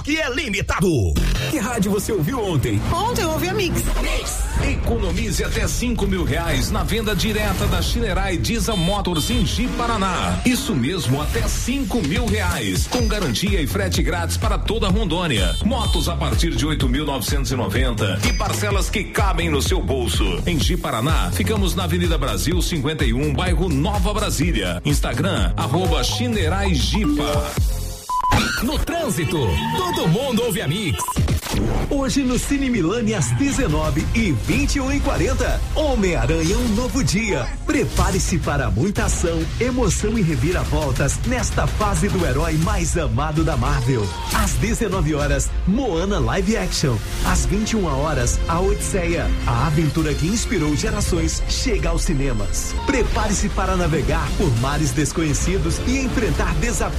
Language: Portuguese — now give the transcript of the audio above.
que é limitado. Que rádio você ouviu ontem? Ontem eu ouvi a Mix. Economize até R$5.000 na venda direta da Shinerai Diesel Motors em Ji, Paraná. Isso mesmo, até R$5.000, com garantia e frete grátis para toda Rondônia. Motos a partir de 8.990 e parcelas que cabem no seu bolso. Em Ji, Paraná, ficamos na Avenida Brasil 51, bairro Nova Brasília. Instagram, @Shinerai Jipa. No trânsito, todo mundo ouve a Mix. Hoje no Cine Milani às 19 e 21h40. Homem-Aranha, um novo dia. Prepare-se para muita ação, emoção e reviravoltas nesta fase do herói mais amado da Marvel. Às 19 horas, Moana Live Action. Às 21 horas, A Odisseia, a aventura que inspirou gerações, chega aos cinemas. Prepare-se para navegar por mares desconhecidos e enfrentar desafios